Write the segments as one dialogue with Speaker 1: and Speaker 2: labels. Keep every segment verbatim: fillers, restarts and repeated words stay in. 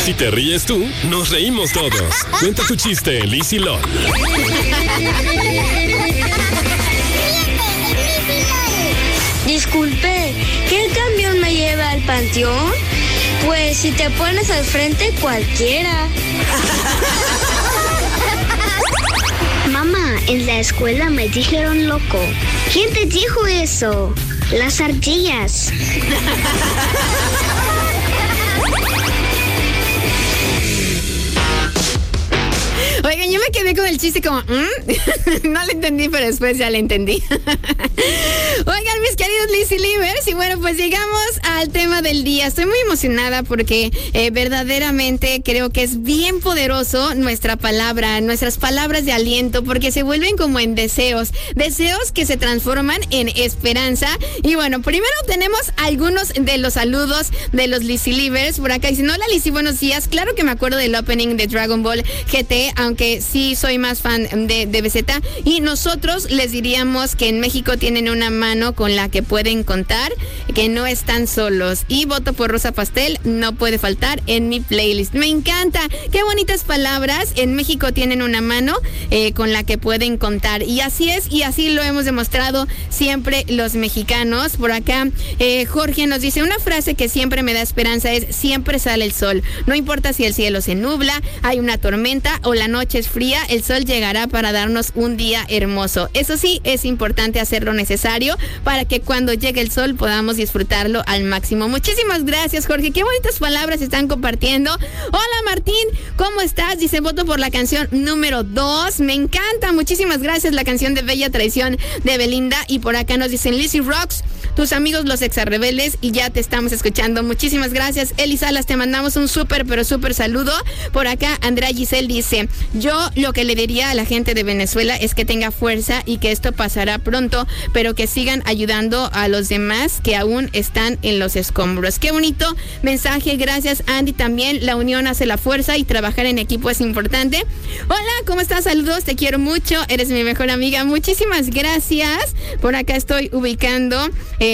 Speaker 1: Si te ríes tú, nos reímos todos. Cuenta tu chiste en Liz y Lol.
Speaker 2: Disculpe, ¿qué camión me lleva al panteón? Pues si te pones al frente, cualquiera. Mamá, en la escuela me dijeron loco. ¿Quién te dijo eso? Las ardillas.
Speaker 3: Oigan, yo me quedé con el chiste como, ¿Mm? No lo entendí, pero después ya lo entendí. Oigan, mis queridos Lizzy Livers, y bueno, pues llegamos al tema del día. Estoy muy emocionada porque eh, verdaderamente creo que es bien poderoso nuestra palabra, nuestras palabras de aliento, porque se vuelven como en deseos, deseos que se transforman en esperanza. Y bueno, primero tenemos algunos de los saludos de los Lizzy Livers por acá. Y si no, la Lizzy, buenos días. Claro que me acuerdo del opening de Dragon Ball G T, aunque sí soy más fan de, de B Z. Y nosotros les diríamos que en México tienen una mano con la que pueden contar, que no están solos. Y voto por Rosa Pastel, no puede faltar en mi playlist. Me encanta, qué bonitas palabras. En México tienen una mano eh, con la que pueden contar. Y así es, y así lo hemos demostrado siempre los mexicanos. Por acá, eh, Jorge nos dice, una frase que siempre me da esperanza es, siempre sale el sol. No importa si el cielo se nubla, hay una tormenta o la noche es fría, el sol llegará para darnos un día hermoso. Eso sí, es importante hacer lo necesario para que cuando llegue el sol podamos disfrutarlo al máximo. Muchísimas gracias, Jorge. Qué bonitas palabras están compartiendo. Hola, Martín, ¿cómo estás? Dice, voto por la canción número dos. Me encanta. Muchísimas gracias. La canción de Bella Traición de Belinda. Y por acá nos dicen, Lizzy Rocks, tus amigos los exarrebeldes, y ya te estamos escuchando. Muchísimas gracias. Eli Salas, te mandamos un súper, pero súper saludo. Por acá, Andrea Giselle dice, yo lo que le diría a la gente de Venezuela es que tenga fuerza y que esto pasará pronto, pero que sigan ayudando a los demás que aún están en los escombros. Qué bonito mensaje. Gracias, Andy. También la unión hace la fuerza y trabajar en equipo es importante. Hola, ¿cómo estás? Saludos, te quiero mucho. Eres mi mejor amiga. Muchísimas gracias. Por acá estoy ubicando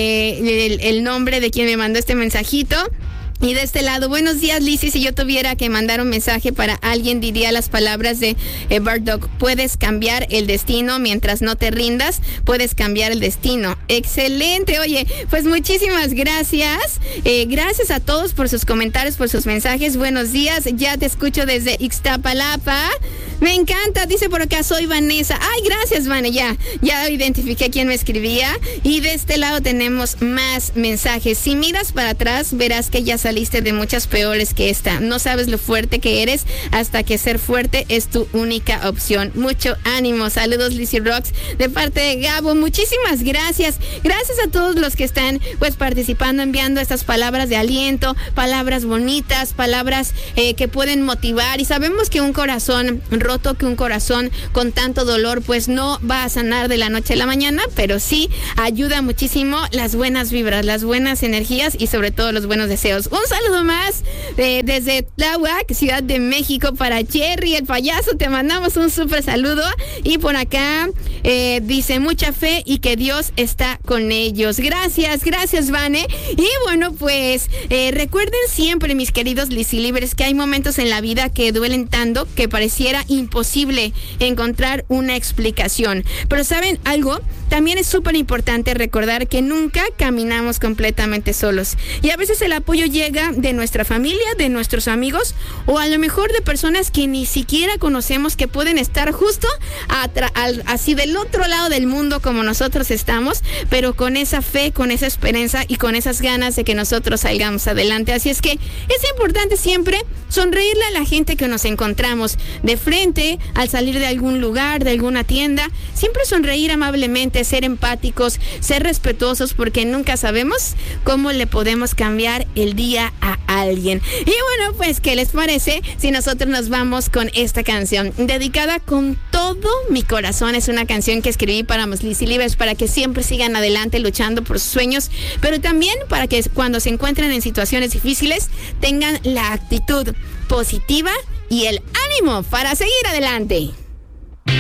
Speaker 3: eh, el, el nombre de quien me mandó este mensajito. Y de este lado, buenos días, Lizzy. Si yo tuviera que mandar un mensaje para alguien, diría las palabras de eh, Bardock. Puedes cambiar el destino mientras no te rindas. Puedes cambiar el destino. Excelente. Oye, pues muchísimas gracias. Eh, gracias a todos por sus comentarios, por sus mensajes. Buenos días. Ya te escucho desde Ixtapalapa. Me encanta. Dice por acá, soy Vanessa. Ay, gracias, Vane. Ya, ya identifiqué quién me escribía. Y de este lado tenemos más mensajes. Si miras para atrás, verás que ya saliste de muchas peores que esta. No sabes lo fuerte que eres hasta que ser fuerte es tu única opción. Mucho ánimo. Saludos, Lizzy Rocks, de parte de Gabo. Muchísimas gracias. Gracias a todos los que están pues participando, enviando estas palabras de aliento, palabras bonitas, palabras eh, que pueden motivar. Y sabemos que un corazón roto, que un corazón con tanto dolor pues no va a sanar de la noche a la mañana, pero sí ayuda muchísimo las buenas vibras, las buenas energías y sobre todo los buenos deseos. Un saludo más eh, desde Tláhuac, Ciudad de México, para Jerry el payaso. Te mandamos un súper saludo. Y por acá eh, dice, mucha fe y que Dios está con ellos. Gracias, gracias, Vane. Y bueno, pues eh, recuerden siempre, mis queridos Lizzy Livers, que hay momentos en la vida que duelen tanto que pareciera imposible encontrar una explicación. Pero ¿saben algo? También es súper importante recordar que nunca caminamos completamente solos. Y a veces el apoyo llega de nuestra familia, de nuestros amigos, o a lo mejor de personas que ni siquiera conocemos, que pueden estar justo atra- al, así del otro lado del mundo como nosotros estamos, pero con esa fe, con esa esperanza y con esas ganas de que nosotros salgamos adelante. Así es que es importante siempre sonreírle a la gente que nos encontramos de frente al salir de algún lugar, de alguna tienda. Siempre sonreír amablemente, ser empáticos, ser respetuosos, porque nunca sabemos cómo le podemos cambiar el día a alguien. Y bueno, pues, ¿qué les parece si nosotros nos vamos con esta canción? Dedicada con todo mi corazón. Es una canción que escribí para los Lizzy Livers, para que siempre sigan adelante luchando por sus sueños, pero también para que cuando se encuentren en situaciones difíciles tengan la actitud positiva y el ánimo para seguir adelante.